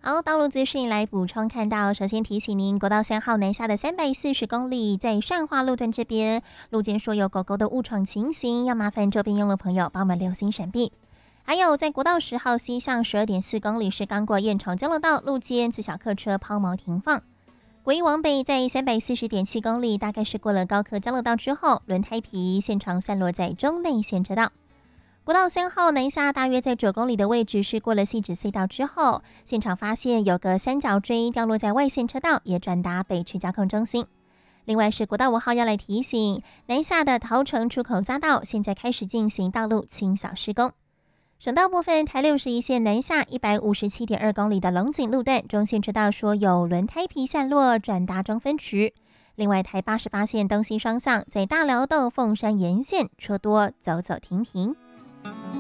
好，道路资讯来补充看到，首先提醒您，国道3号南下的340公里，在善化路段这边，路肩说有狗狗的误闯情形，要麻烦周边用路朋友帮我们留心闪避。还有在国道10号西向12.4公里是刚过燕巢交流道，路肩自小客车抛锚停放。国一往北在340.7公里，大概是过了高科交流道之后，轮胎皮现场散落在中内线车道。国道3号南下大约在9公里的位置，是过了汐止隧道之后，现场发现有个三角锥掉落在外线车道，也转达北区交控中心。另外是国道5号要来提醒，南下的桃城出口匝道现在开始进行道路清扫施工。省道部分，台61线南下157.2公里的龙井路段中线车道说有轮胎皮散落，转达中分区。另外台88线东西双向在大寮道凤山沿线车多，走走停停。